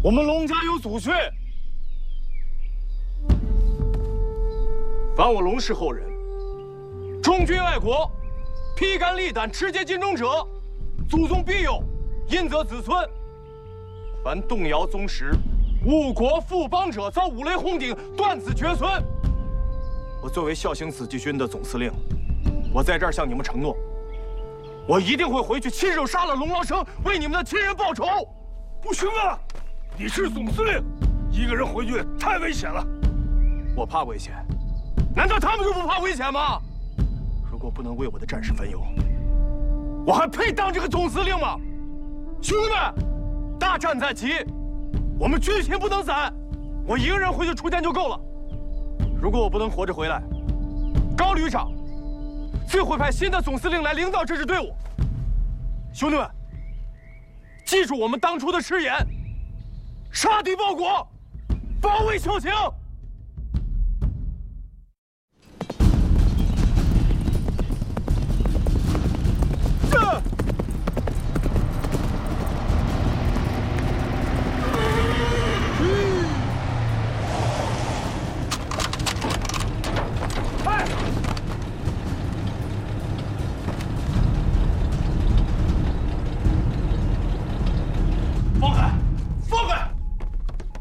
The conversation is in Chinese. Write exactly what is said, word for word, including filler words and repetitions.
我们龙家有祖训，凡我龙氏后人，忠君爱国、披肝沥胆、持节尽忠者，祖宗必有，荫泽子孙。凡动摇宗室、误国负邦者，遭五雷轰顶，断子绝孙。我作为孝行紫禁军的总司令，我在这儿向你们承诺，我一定会回去亲手杀了龙狼生，为你们的亲人报仇。 不行啊！你是总司令，一个人回去太危险了。 我怕危险，难道他们就不怕危险吗？如果不能为我的战士分忧，我还配当这个总司令吗？兄弟们，大战在即，我们军心不能散。我一个人回去出战就够了。如果我不能活着回来，高旅长自会派新的总司令来领导这支队伍。兄弟们，记住我们当初的誓言。杀敌报国，保卫求情。